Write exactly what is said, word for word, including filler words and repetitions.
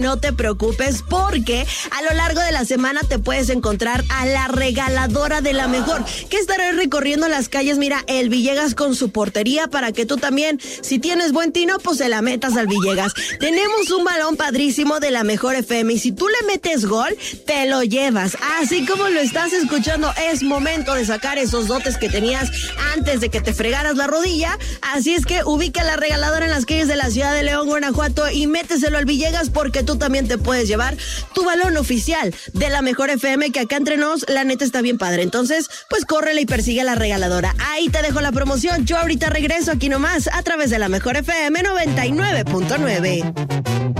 No te preocupes porque a lo largo de la semana te puedes encontrar a la regaladora de la mejor, que estará recorriendo las calles, mira, el Villegas con su portería para que tú también, si tienes buen tino, pues se la metas al Villegas. Tenemos un balón padrísimo de la mejor F M y si tú le metes gol, te lo llevas. Así como lo estás escuchando, es momento de sacar esos dotes que tenías antes de que te fregaras la rodilla. Así es que ubica la regaladora en las calles de la ciudad de León, Guanajuato y méteselo al Villegas porque tú Tú también te puedes llevar tu balón oficial de la mejor F M, que acá entre nos, la neta está bien padre. Entonces, pues córrele y persigue a la regaladora. Ahí te dejo la promoción. Yo ahorita regreso aquí nomás a través de la mejor F M noventa y nueve punto nueve.